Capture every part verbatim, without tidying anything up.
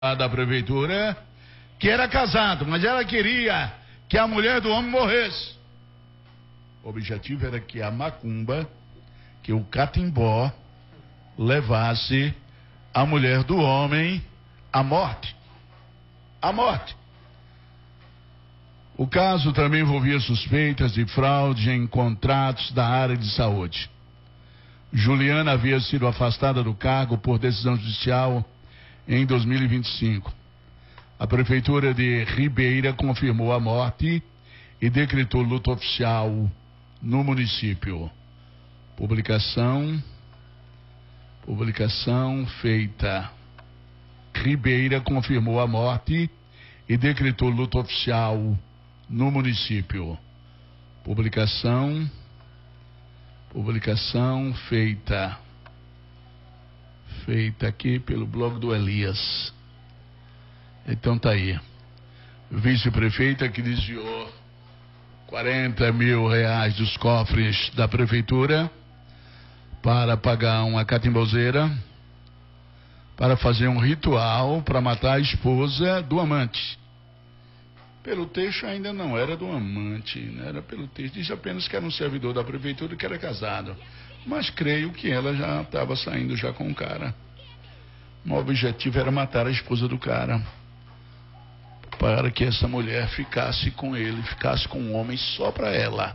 da prefeitura que era casado, mas ela queria que a mulher do homem morresse. O objetivo era que a macumba, que o catimbó, levasse a mulher do homem à morte. À morte. O caso também envolvia suspeitas de fraude em contratos da área de saúde. Juliana havia sido afastada do cargo por decisão judicial em dois mil e vinte e cinco. A prefeitura de Ribeira confirmou a morte e decretou luto oficial no município. Publicação, publicação feita. Ribeira confirmou a morte e decretou luto oficial no município. Publicação, publicação feita, feita aqui pelo blog do Elias. Então tá aí. Vice-prefeita que desviou quarenta mil reais dos cofres da prefeitura para pagar uma catimbozeira, para fazer um ritual para matar a esposa do amante. Pelo texto ainda não era do amante, não era pelo texto, diz apenas que era um servidor da prefeitura que era casado. Mas creio que ela já estava saindo já com o cara. O objetivo era matar a esposa do cara, para que essa mulher ficasse com ele, ficasse com um homem só para ela.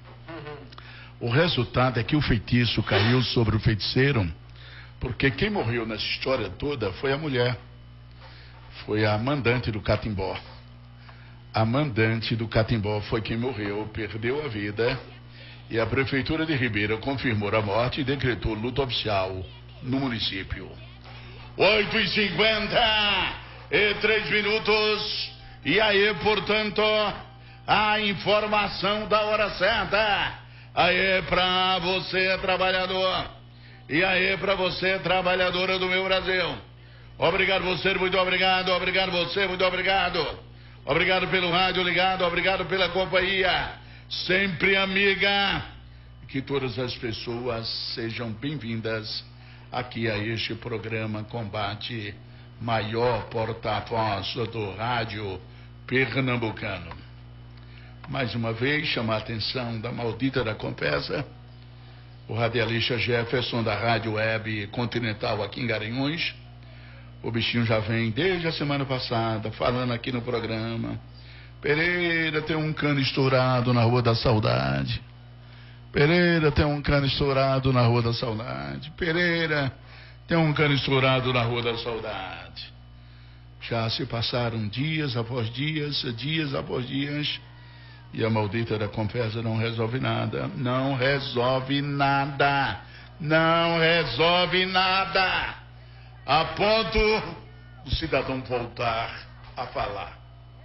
O resultado é que o feitiço caiu sobre o feiticeiro, porque quem morreu nessa história toda foi a mulher, foi a mandante do catimbó. A mandante do catimbó foi quem morreu, perdeu a vida, e a prefeitura de Ribeira confirmou a morte e decretou luto oficial no município. oito e cinquenta e três minutos, e aí, portanto, a informação da hora certa. Aí pra você, trabalhador, e aí pra você, trabalhadora do meu Brasil. Obrigado você, muito obrigado, obrigado você, muito obrigado. Obrigado pelo rádio ligado, obrigado pela companhia, sempre amiga. Que todas as pessoas sejam bem-vindas aqui a este programa Combate, maior porta-voz do rádio pernambucano. Mais uma vez, chamar a atenção da maldita da Compesa, o radialista Jefferson da Rádio Web Continental aqui em Garanhuns. O bichinho já vem desde a semana passada falando aqui no programa. Pereira tem um cano estourado na Rua da Saudade. Pereira tem um cano estourado na Rua da Saudade. Pereira tem um cano estourado na Rua da Saudade. Já se passaram dias após dias, dias após dias, e a maldita da Compesa não resolve nada. Não resolve nada. Não resolve nada. A ponto do cidadão voltar a falar.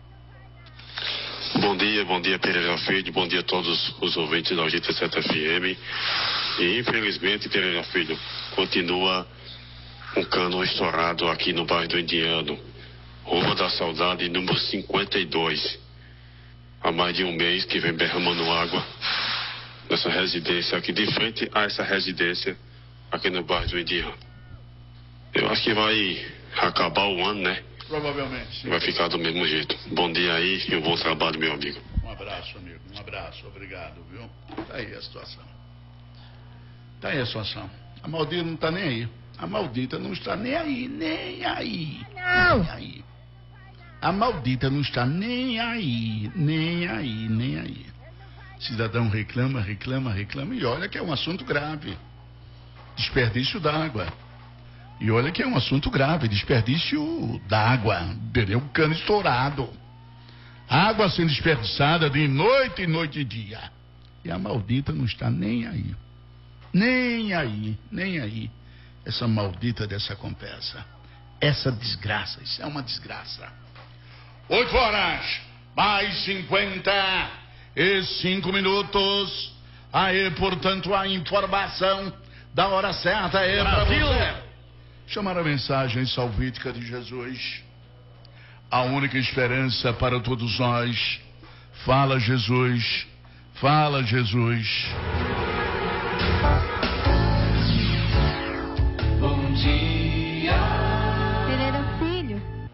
Bom dia, bom dia Pereira Filho, bom dia a todos os ouvintes da oitenta e sete F M. E infelizmente, Pereira Filho, continua um cano estourado aqui no bairro do Indiano, Rua da Saudade, número cinquenta e dois. Há mais de um mês que vem derramando água nessa residência aqui, de frente a essa residência aqui no bairro do Indiano. Eu acho que vai acabar o ano, né? Provavelmente, sim. Vai ficar do mesmo jeito. Bom dia aí e um bom trabalho, meu amigo. Um abraço, amigo. Um abraço. Obrigado, viu? Tá aí a situação. Tá aí a situação. A maldita não tá nem aí. A maldita não está nem aí, nem aí. Não! Nem aí. A maldita não está nem aí, nem aí, nem aí. Cidadão reclama, reclama, reclama. E olha que é um assunto grave. Desperdício d'água. E olha que é um assunto grave, desperdício d'água, entendeu? Cano estourado. Água sendo desperdiçada de noite, noite e dia. E a maldita não está nem aí. Nem aí, nem aí. Essa maldita dessa Compesa. Essa desgraça, isso é uma desgraça. Oito horas, mais cinquenta e cinco minutos. Aí, portanto, a informação da hora certa é para você. Chamar a mensagem salvífica de Jesus, a única esperança para todos nós. Fala, Jesus, fala, Jesus.